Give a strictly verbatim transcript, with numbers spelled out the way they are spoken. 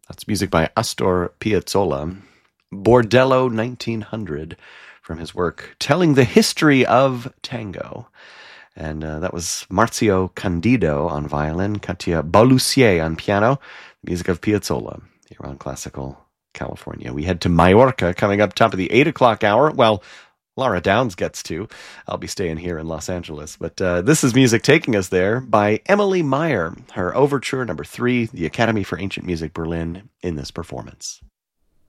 That's music by Astor Piazzolla. Bordello nineteen hundred from his work Telling the History of Tango. And uh, that was Marzio Candido on violin, Katia Balusier on piano, music of Piazzolla here on Classical California. We head to Majorca coming up top of the eight o'clock hour. Well, Laura Downs gets to. I'll be staying here in Los Angeles. But uh, this is music taking us there by Emily Meyer, her overture number three, the Academy for Ancient Music Berlin, in this performance.